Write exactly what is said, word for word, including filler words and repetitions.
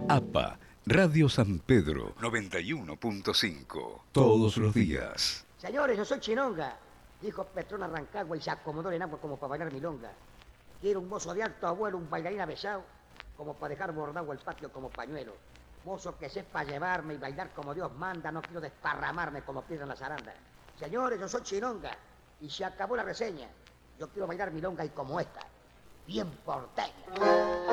A P A, Radio San Pedro, noventa y uno punto cinco. Todos los días. Señores, yo soy Chinonga, dijo Petrona Rancagua y se acomodó en agua como para bailar milonga. Quiero un mozo de alto abuelo, un bailarín avesado, como para dejar bordado el patio como pañuelo. Mozo que sepa llevarme y bailar como Dios manda, no quiero desparramarme como piedra en la zaranda. Señores, yo soy Chinonga y se acabó la reseña. Yo quiero bailar milonga y como esta, bien porteña.